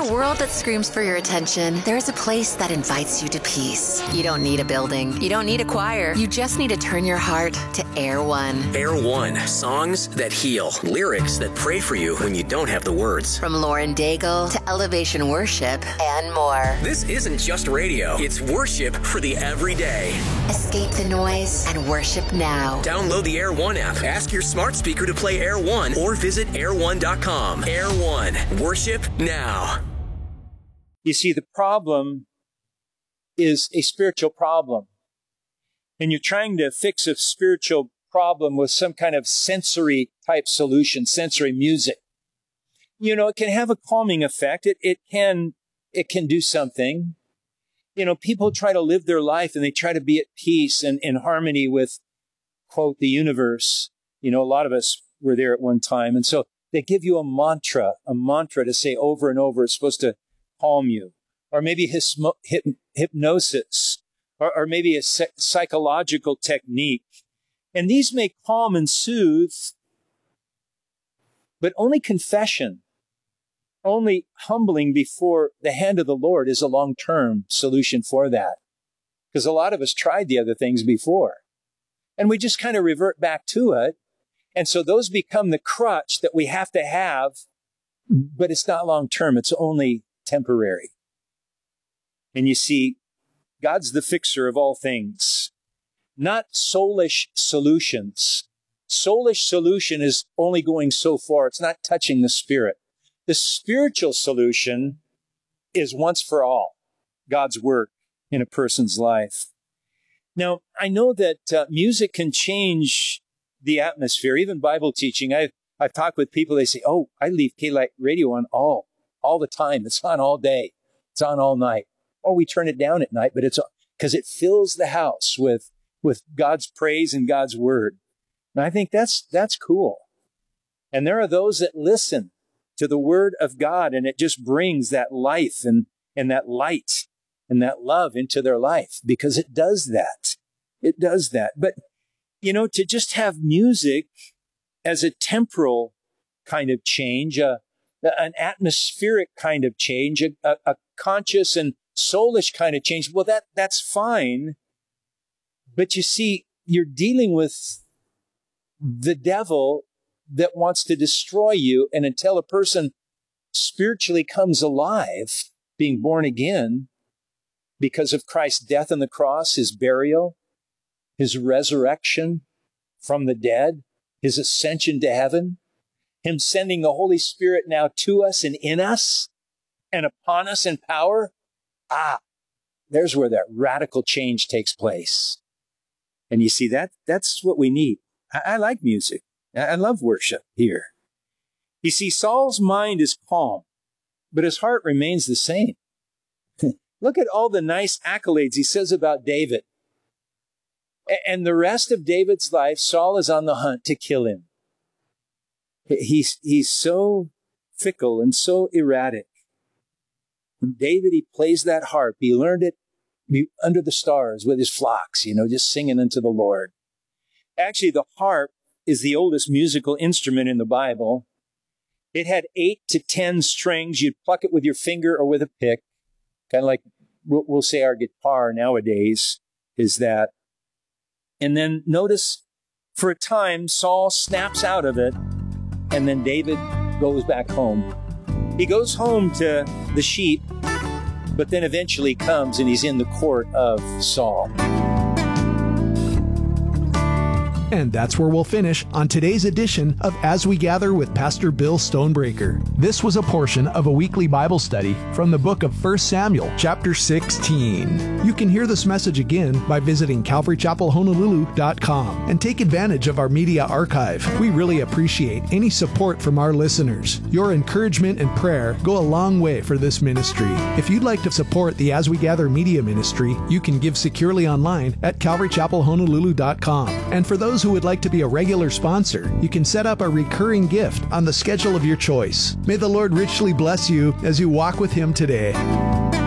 a world that screams for your attention, there's a place that invites you to peace. You don't need a building. You don't need a choir. You just need to turn your heart to Air One. Air One. Songs that heal. Lyrics that pray for you when you don't have the words. From Lauren Daigle to Elevation Worship and more. This isn't just radio. It's worship for the everyday. Escape the noise and worship now. Download the Air One app. Ask your smart speaker to play Air One or visit air1.com. Air One. Worship now. You see, the problem is a spiritual problem. And you're trying to fix a spiritual problem with some kind of sensory type solution, sensory music. You know, it can have a calming effect. It can do something. You know, people try to live their life and they try to be at peace and in harmony with, quote, the universe. You know, a lot of us were there at one time. And so they give you a mantra to say over and over. It's supposed to calm you. Or maybe hypnosis. Or maybe a psychological technique. And these may calm and soothe, but only confession, only humbling before the hand of the Lord is a long-term solution for that. Because a lot of us tried the other things before. And we just kind of revert back to it. And so those become the crutch that we have to have, but it's not long-term. It's only temporary. And you see, God's the fixer of all things, not soulish solutions. Soulish solution is only going so far. It's not touching the spirit. The spiritual solution is once for all, God's work in a person's life. Now, I know that music can change the atmosphere, even Bible teaching. I've talked with people, they say, oh, I leave K-Light radio on all the time. It's on all day. It's on all night. Oh, we turn it down at night, but it's because it fills the house with God's praise and God's word. And I think that's cool. And there are those that listen to the word of God, and it just brings that life and that light and that love into their life, because it does that. It does that. But, you know, to just have music as a temporal kind of change, an atmospheric kind of change, a conscious and soulish kind of change, well, that's fine. But you see, you're dealing with the devil that wants to destroy you. And until a person spiritually comes alive, being born again, because of Christ's death on the cross, his burial, his resurrection from the dead, his ascension to heaven, him sending the Holy Spirit now to us and in us and upon us in power, there's where that radical change takes place. And you see, that's what we need. I like music. I love worship here. You see, Saul's mind is calm, but his heart remains the same. Look at all the nice accolades he says about David. And the rest of David's life, Saul is on the hunt to kill him. He's so fickle and so erratic. David, he plays that harp. He learned it under the stars with his flocks, just singing unto the Lord. Actually, the harp is the oldest musical instrument in the Bible. It had 8 to 10 strings. You'd pluck it with your finger or with a pick. Kind of like we'll say our guitar nowadays is that. And then notice, for a time, Saul snaps out of it, and then David goes back home. He goes home to the sheep, but then eventually comes and he's in the court of Saul. And that's where we'll finish on today's edition of As We Gather with Pastor Bill Stonebreaker. This was a portion of a weekly Bible study from the book of 1 Samuel, chapter 16. You can hear this message again by visiting CalvaryChapelHonolulu.com and take advantage of our media archive. We really appreciate any support from our listeners. Your encouragement and prayer go a long way for this ministry. If you'd like to support the As We Gather media ministry, you can give securely online at CalvaryChapelHonolulu.com. And for those who would like to be a regular sponsor, you can set up a recurring gift on the schedule of your choice. May the Lord richly bless you as you walk with Him today.